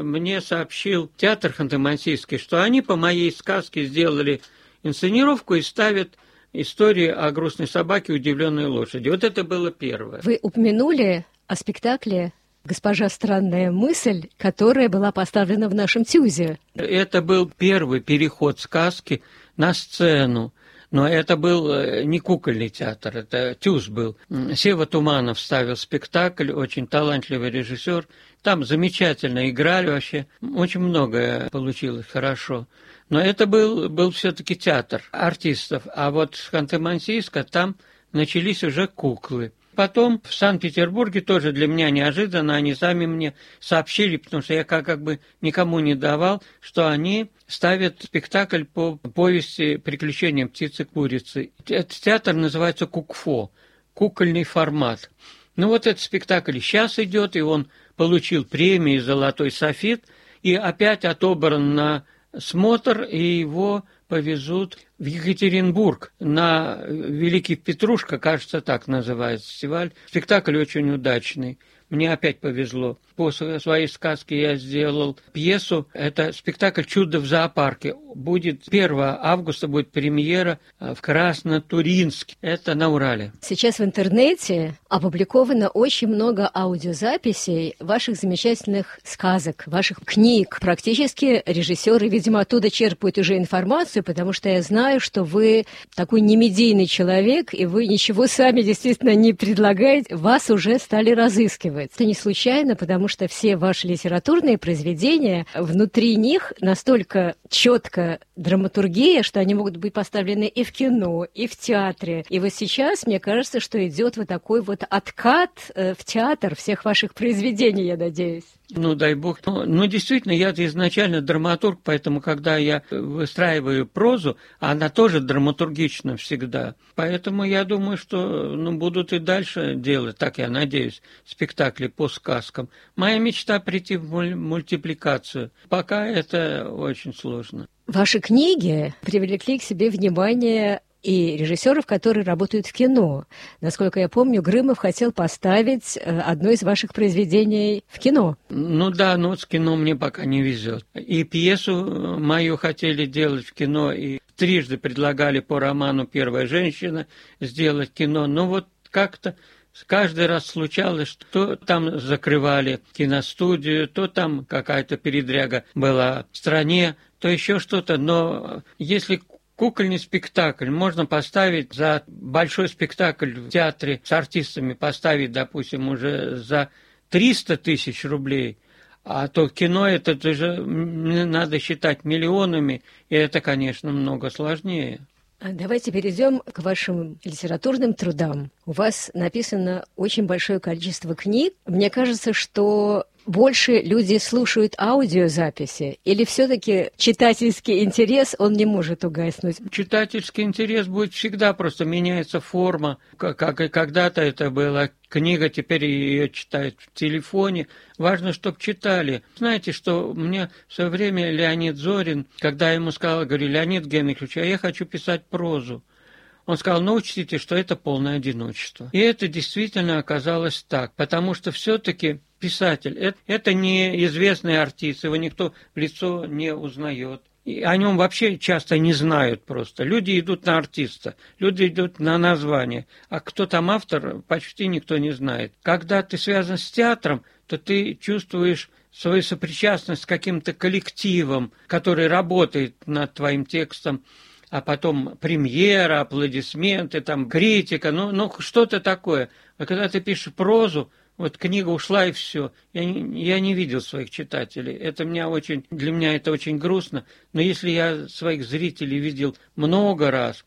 Мне сообщил театр Ханты-Мансийский, что они по моей сказке сделали инсценировку и ставят историю о грустной собаке и удивленной лошади. Вот это было первое. Вы упомянули о спектакле «Госпожа странная мысль», которая была поставлена в нашем ТЮЗе. Это был первый переход сказки на сцену. Но это был не кукольный театр, это ТЮЗ был. Сева Туманов ставил спектакль, очень талантливый режиссер. Там замечательно играли вообще, очень многое получилось хорошо. Но это был все-таки театр артистов. А вот в Ханты-Мансийске там начались уже куклы. Потом в Санкт-Петербурге тоже для меня неожиданно, они сами мне сообщили, потому что я как бы никому не давал, что они ставят спектакль по повести «Приключения птицы-курицы». Этот театр называется «Кукфо», кукольный формат. Ну вот этот спектакль сейчас идет, и он получил премию «Золотой софит», и опять отобран на смотр, и его повезут в Екатеринбург на Великий Петрушка, кажется, так называется фестиваль. Спектакль очень удачный. Мне опять повезло. По своей сказке я сделал пьесу. Это спектакль «Чудо в зоопарке». Будет 1 августа будет премьера в Краснотурьинске. Это на Урале. Сейчас в интернете опубликовано очень много аудиозаписей ваших замечательных сказок, ваших книг. Практически режиссеры, видимо, оттуда черпают уже информацию, потому что я знаю, что вы такой немедийный человек, и вы ничего сами действительно не предлагаете, вас уже стали разыскивать. Это не случайно, потому что все ваши литературные произведения, внутри них настолько четко драматургия, что они могут быть поставлены и в кино, и в театре. И вот сейчас, мне кажется, что идет вот такой вот откат в театр всех ваших произведений, я надеюсь. Ну, дай бог. Ну, действительно, я изначально драматург, поэтому, когда я выстраиваю прозу, она тоже драматургична всегда. Поэтому я думаю, что будут и дальше делать, так я надеюсь, спектакли по сказкам. Моя мечта прийти в мультипликацию. Пока это очень сложно. Ваши книги привлекли к себе внимание и режиссеров, которые работают в кино. Насколько я помню, Грымов хотел поставить одно из ваших произведений в кино. Ну да, но с кино мне пока не везет. И пьесу мою хотели делать в кино, и трижды предлагали по роману «Первая женщина» сделать кино. Но вот как-то каждый раз случалось, что там закрывали киностудию, то там какая-то передряга была в стране, то еще что-то. Но если кукольный спектакль можно поставить за большой спектакль в театре с артистами, поставить, допустим, уже за 300 тысяч рублей, а то кино это же надо считать миллионами, и это, конечно, много сложнее. Давайте перейдем к вашим литературным трудам. У вас написано очень большое количество книг. Мне кажется, что больше люди слушают аудиозаписи, или все-таки читательский интерес, он не может угаснуть? Читательский интерес будет всегда, просто меняется форма. Как и когда-то это была книга, теперь ее читают в телефоне. Важно, чтобы читали. Знаете, что мне в свое время Леонид Зорин, когда я ему сказал, говорю, Леонид Генрихович, а я хочу писать прозу. Он сказал, учтите, что это полное одиночество. И это действительно оказалось так, потому что все-таки писатель – это не известный артист, его никто в лицо не узнает. И о нем вообще часто не знают просто. Люди идут на артиста, люди идут на название, а кто там автор, почти никто не знает. Когда ты связан с театром, то ты чувствуешь свою сопричастность с каким-то коллективом, который работает над твоим текстом, а потом премьера, аплодисменты, там, критика, что-то такое. А когда ты пишешь прозу, вот книга ушла и все. Я не видел своих читателей. Это для меня это очень грустно. Но если я своих зрителей видел много раз,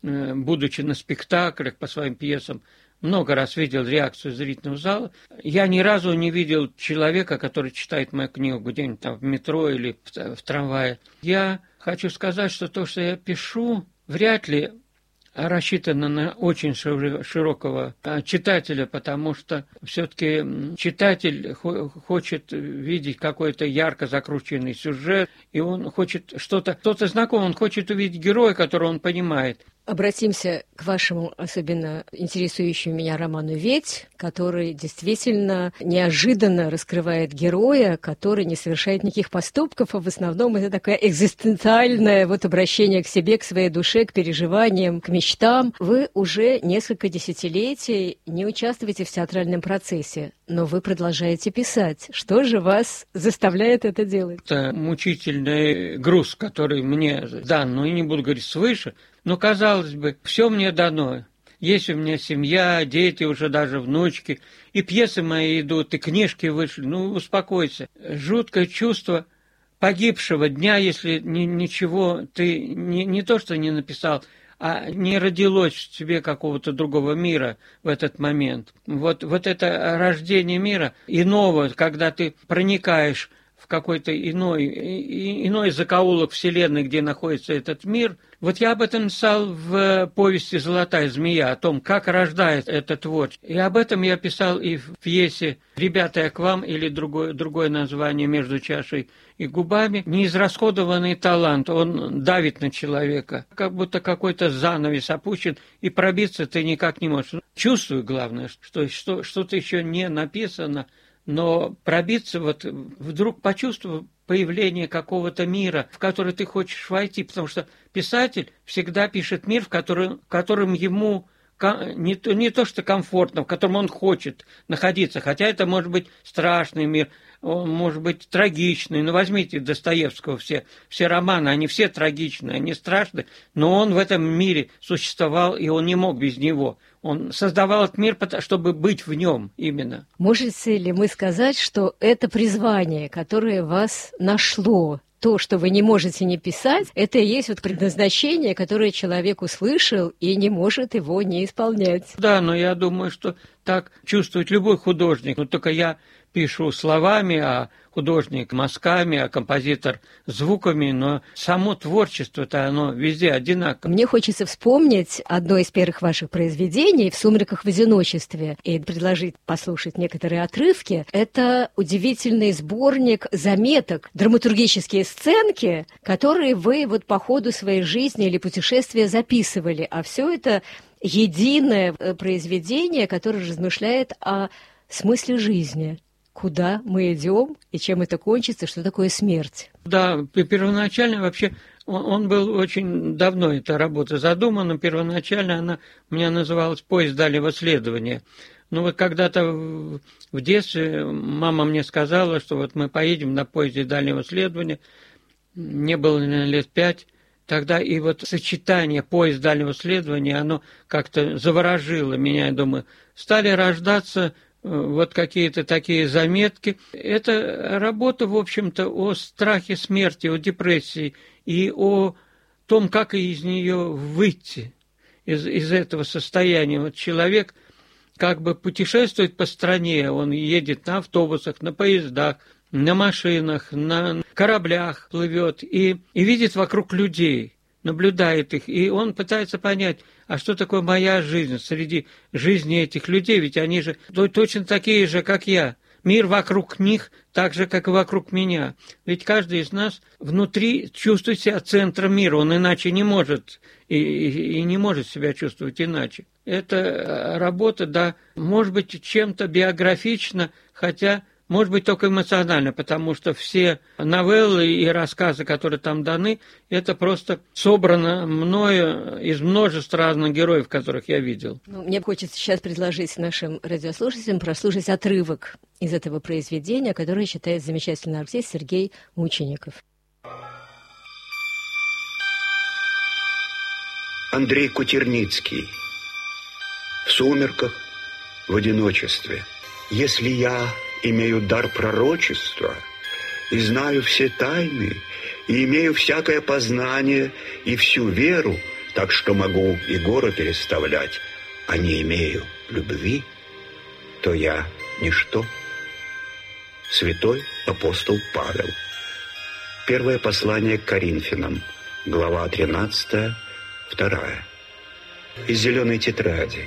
будучи на спектаклях по своим пьесам, много раз видел реакцию зрительного зала, я ни разу не видел человека, который читает мою книгу где-нибудь там в метро или в трамвае. Я хочу сказать, что то, что я пишу, вряд ли рассчитано на очень широкого читателя, потому что все-таки читатель хочет видеть какой-то ярко закрученный сюжет, и он хочет что-то знакомое, он хочет увидеть героя, которого он понимает. Обратимся к вашему особенно интересующему меня роману «Ведь», который действительно неожиданно раскрывает героя, который не совершает никаких поступков, а в основном это такое экзистенциальное обращение к себе, к своей душе, к переживаниям, к мечтам. Вы уже несколько десятилетий не участвуете в театральном процессе, но вы продолжаете писать. Что же вас заставляет это делать? Это мучительный груз, который мне дан, но я не буду говорить свыше, но, казалось бы, все мне дано. Есть у меня семья, дети, уже даже внучки, и пьесы мои идут, и книжки вышли. Ну, успокойся. Жуткое чувство погибшего дня, если ничего ты не то, что не написал, а не родилось в тебе какого-то другого мира в этот момент. Вот это рождение мира иного, когда ты проникаешь в какой-то иной закоулок Вселенной, где находится этот мир. Вот я об этом писал в повести «Золотая змея», о том, как рождается это творчество. И об этом я писал и в пьесе «Ребята, я к вам» или другое название «Между чашей и губами». Неизрасходованный талант, он давит на человека, как будто какой-то занавес опущен, и пробиться ты никак не можешь. Чувствую, главное, что что-то еще не написано, но пробиться, вдруг почувствовав появление какого-то мира, в который ты хочешь войти, потому что писатель всегда пишет мир, в котором ему не то что комфортно, в котором он хочет находиться, хотя это может быть страшный мир, он может быть трагичный. Ну, возьмите Достоевского, все романы, они все трагичные, они страшные, но он в этом мире существовал, и он не мог без него. Он создавал этот мир, чтобы быть в нем именно. Можете ли мы сказать, что это призвание, которое вас нашло, то, что вы не можете не писать, это и есть предназначение, которое человек услышал и не может его не исполнять? Да, но я думаю, что так чувствует любой художник. Но только я пишу словами, а художник мазками, а композитор звуками, но само творчество-то оно везде одинаково. Мне хочется вспомнить одно из первых ваших произведений «В сумерках в одиночестве» и предложить послушать некоторые отрывки. Это удивительный сборник заметок, драматургические сценки, которые вы по ходу своей жизни или путешествия записывали, а все это единое произведение, которое размышляет о смысле жизни. Куда мы идем и чем это кончится, что такое смерть. Да, первоначально вообще он был очень давно, эта работа задумана, первоначально она у меня называлась «Поезд дальнего следования». Но когда-то в детстве мама мне сказала, что мы поедем на поезде дальнего следования, мне было, наверное, лет 5, тогда и сочетание «Поезд дальнего следования», оно как-то заворожило меня, я думаю, стали рождаться какие-то такие заметки. Это работа, в общем-то, о страхе смерти, о депрессии и о том, как из нее выйти, из этого состояния. Человек как бы путешествует по стране, он едет на автобусах, на поездах, на машинах, на кораблях плывет и видит вокруг людей, наблюдает их, и он пытается понять, а что такое моя жизнь среди жизни этих людей, ведь они же точно такие же, как я. Мир вокруг них так же, как и вокруг меня. Ведь каждый из нас внутри чувствует себя центром мира, он иначе не может, и не может себя чувствовать иначе. Эта работа, да, может быть, чем-то биографична, хотя может быть, только эмоционально, потому что все новеллы и рассказы, которые там даны, это просто собрано мною из множества разных героев, которых я видел. Мне хочется сейчас предложить нашим радиослушателям прослушать отрывок из этого произведения, которое читает замечательный артист Сергей Мучеников. Андрей Кутерницкий. В сумерках, в одиночестве. Если я имею дар пророчества, и знаю все тайны, и имею всякое познание и всю веру, так что могу и горы переставлять, а не имею любви, то я ничто. Святой апостол Павел. Первое послание к Коринфянам, глава 13, 2. Из зеленой тетради.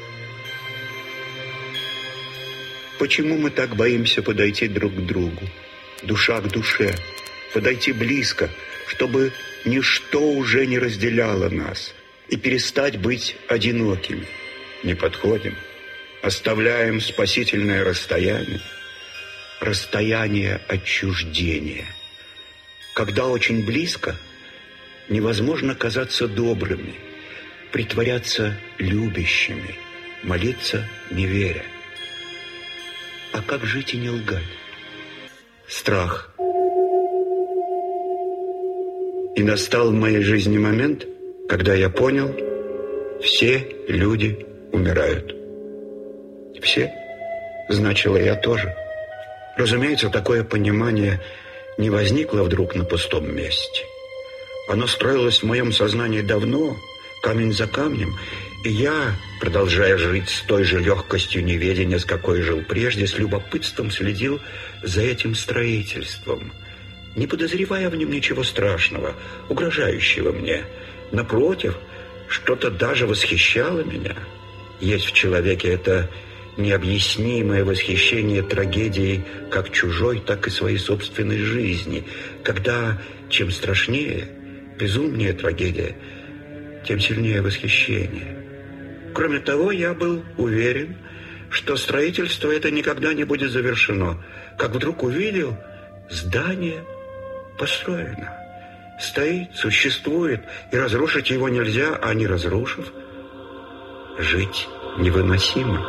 Почему мы так боимся подойти друг к другу, душа к душе, подойти близко, чтобы ничто уже не разделяло нас, и перестать быть одинокими. Не подходим, оставляем спасительное расстояние, расстояние отчуждения. Когда очень близко, невозможно казаться добрыми, притворяться любящими, молиться не веря. А как жить и не лгать? Страх. И настал в моей жизни момент, когда я понял, все люди умирают. Все, значило, я тоже. Разумеется, такое понимание не возникло вдруг на пустом месте. Оно строилось в моем сознании давно, камень за камнем, и я, продолжая жить с той же легкостью неведения, с какой жил прежде, с любопытством следил за этим строительством, не подозревая в нем ничего страшного, угрожающего мне. Напротив, что-то даже восхищало меня. Есть в человеке это необъяснимое восхищение трагедией как чужой, так и своей собственной жизни, когда чем страшнее, безумнее трагедия, тем сильнее восхищение. Кроме того, я был уверен, что строительство это никогда не будет завершено, как вдруг увидел, здание построено, стоит, существует, и разрушить его нельзя, а не разрушив, жить невыносимо.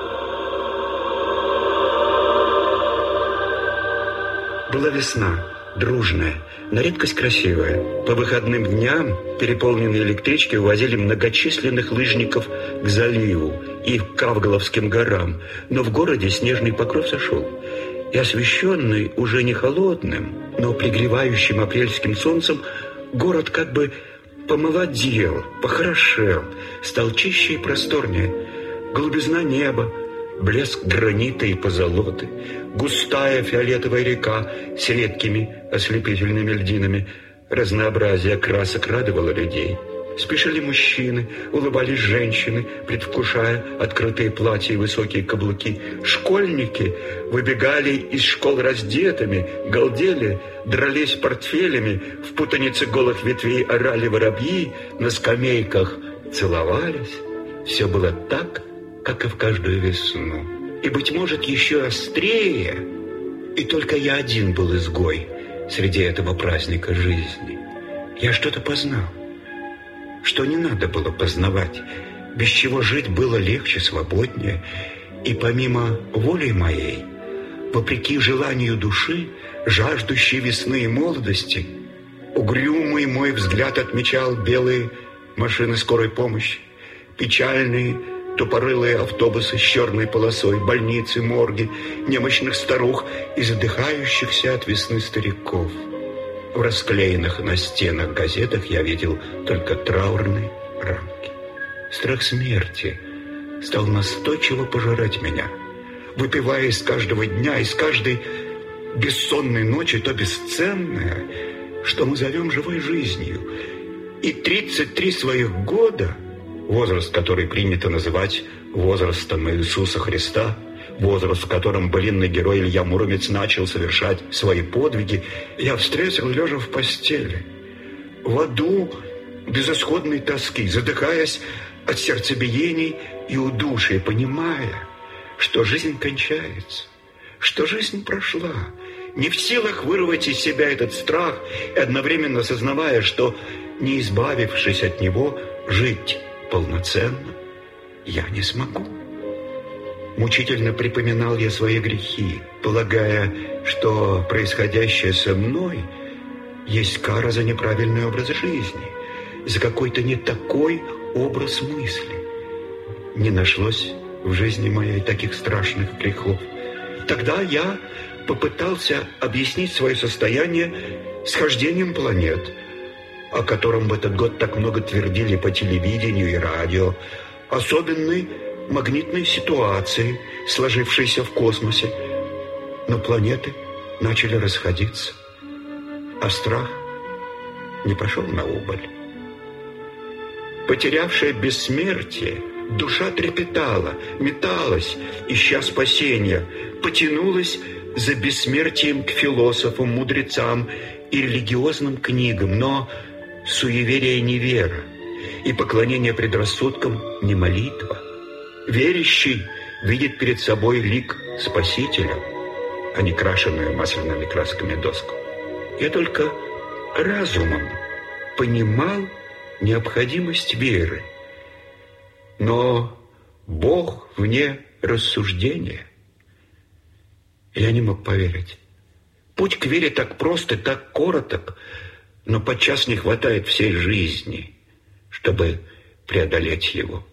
Была весна, дружная, на редкость красивая. По выходным дням переполненные электрички увозили многочисленных лыжников к заливу и к Кавголовским горам. Но в городе снежный покров сошел, и освещенный уже не холодным, но пригревающим апрельским солнцем, город как бы помолодел, похорошел, стал чище и просторнее. Голубизна неба, блеск гранита и позолоты, густая фиолетовая река с редкими ослепительными льдинами. Разнообразие красок радовало людей. Спешили мужчины, улыбались женщины, предвкушая открытые платья и высокие каблуки. Школьники выбегали из школ раздетыми, галдели, дрались портфелями, в путанице голых ветвей орали воробьи, на скамейках целовались. Все было так, как и в каждую весну. И, быть может, еще острее, и только я один был изгой среди этого праздника жизни. Я что-то познал, что не надо было познавать, без чего жить было легче, свободнее. И помимо воли моей, вопреки желанию души, жаждущей весны и молодости, угрюмый мой взгляд отмечал белые машины скорой помощи, печальные тупорылые автобусы с черной полосой, больницы, морги, немощных старух и задыхающихся от весны стариков. В расклеенных на стенах газетах я видел только траурные рамки. Страх смерти стал настойчиво пожирать меня, выпивая из каждого дня, из каждой бессонной ночи то бесценное, что мы зовем живой жизнью. И 33 своих года, возраст, который принято называть возрастом Иисуса Христа, возраст, в котором былинный герой Илья Муромец начал совершать свои подвиги, я встретил, лежа в постели, в аду безысходной тоски, задыхаясь от сердцебиений и удушья, понимая, что жизнь кончается, что жизнь прошла, не в силах вырвать из себя этот страх и одновременно сознавая, что, не избавившись от него, жить полноценно я не смогу. Мучительно припоминал я свои грехи, полагая, что происходящее со мной есть кара за неправильный образ жизни, за какой-то не такой образ мысли. Не нашлось в жизни моей таких страшных грехов. Тогда я попытался объяснить свое состояние схождением планет, о котором в этот год так много твердили по телевидению и радио, особенной магнитной ситуации, сложившейся в космосе. Но планеты начали расходиться, а страх не пошел на убыль. Потерявшая бессмертие, душа трепетала, металась, ища спасения, потянулась за бессмертием к философам, мудрецам и религиозным книгам, но суеверие не вера, и поклонение предрассудкам не молитва. Верящий видит перед собой лик Спасителя, а не крашеную масляными красками доску. Я только разумом понимал необходимость веры, но Бог вне рассуждения. Я не мог поверить. Путь к вере так прост и так короток, но подчас не хватает всей жизни, чтобы преодолеть его.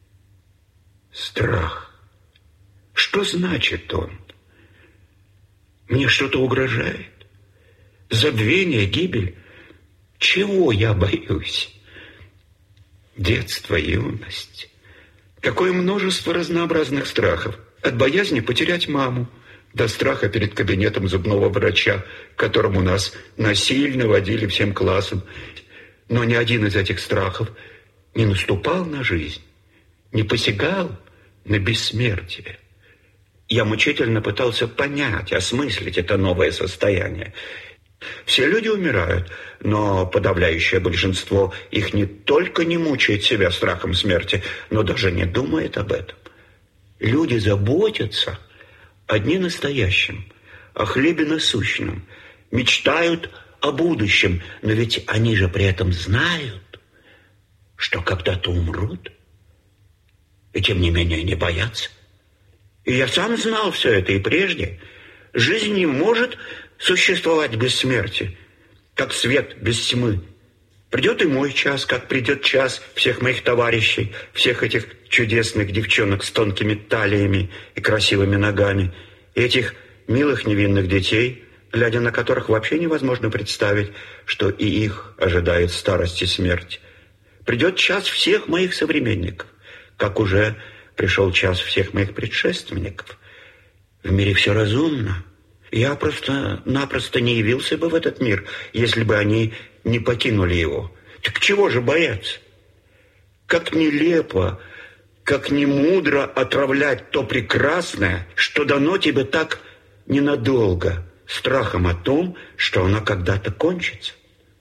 Страх. Что значит он? Мне что-то угрожает? Забвение, гибель? Чего я боюсь? Детство, юность. Какое множество разнообразных страхов. От боязни потерять маму до страха перед кабинетом зубного врача, к которому нас насильно водили всем классом. Но ни один из этих страхов не наступал на жизнь, не посягал на бессмертие. Я мучительно пытался понять, осмыслить это новое состояние. Все люди умирают, но подавляющее большинство их не только не мучает себя страхом смерти, но даже не думает об этом. Люди заботятся о дне настоящем, о хлебе насущном, мечтают о будущем, но ведь они же при этом знают, что когда-то умрут, и тем не менее не боятся. И я сам знал все это и прежде. Жизнь не может существовать без смерти, как свет без тьмы. Придет и мой час, как придет час всех моих товарищей, всех этих чудесных девчонок с тонкими талиями и красивыми ногами, и этих милых невинных детей, глядя на которых вообще невозможно представить, что и их ожидает старость и смерть. Придет час всех моих современников, как уже пришел час всех моих предшественников. В мире все разумно. Я просто-напросто не явился бы в этот мир, если бы они не покинули его. Так чего же бояться? Как нелепо, как немудро отравлять то прекрасное, что дано тебе так ненадолго, страхом о том, что оно когда-то кончится.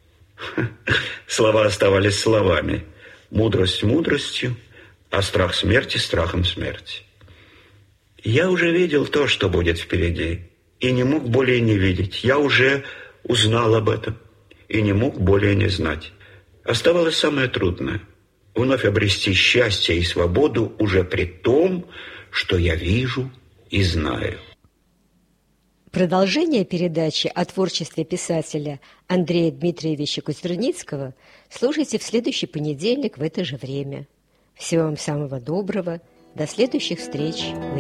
Слова оставались словами. Мудрость мудростью, а страх смерти страхом смерти. Я уже видел то, что будет впереди, и не мог более не видеть. Я уже узнал об этом и не мог более не знать. Оставалось самое трудное — вновь обрести счастье и свободу уже при том, что я вижу и знаю. Продолжение передачи о творчестве писателя Андрея Дмитриевича Кузерницкого слушайте в следующий понедельник в это же время. Всего вам самого доброго. До следующих встреч.